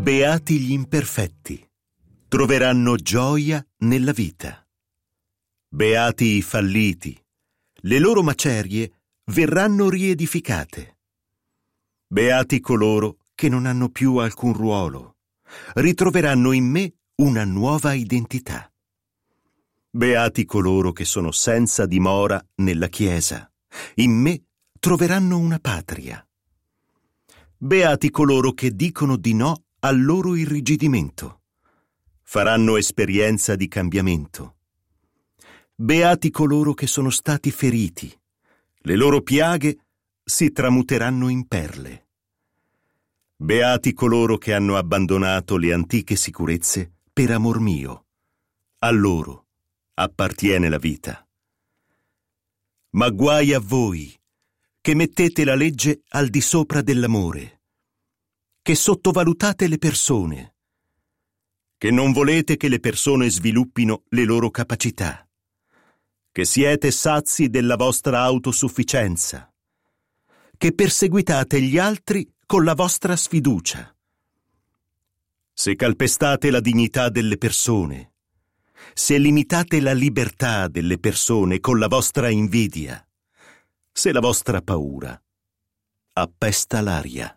Beati gli imperfetti, troveranno gioia nella vita. Beati i falliti, le loro macerie verranno riedificate. Beati coloro che non hanno più alcun ruolo, ritroveranno in me una nuova identità. Beati coloro che sono senza dimora nella Chiesa, in me troveranno una patria. Beati coloro che dicono di no al loro irrigidimento, faranno esperienza di cambiamento. Beati coloro che sono stati feriti, le loro piaghe si tramuteranno in perle. Beati coloro che hanno abbandonato le antiche sicurezze per amor mio, a loro appartiene la vita. Ma guai a voi che mettete la legge al di sopra dell'amore, che sottovalutate le persone, che non volete che le persone sviluppino le loro capacità, che siete sazi della vostra autosufficienza, che perseguitate gli altri con la vostra sfiducia. Se calpestate la dignità delle persone, se limitate la libertà delle persone con la vostra invidia, se la vostra paura appesta l'aria.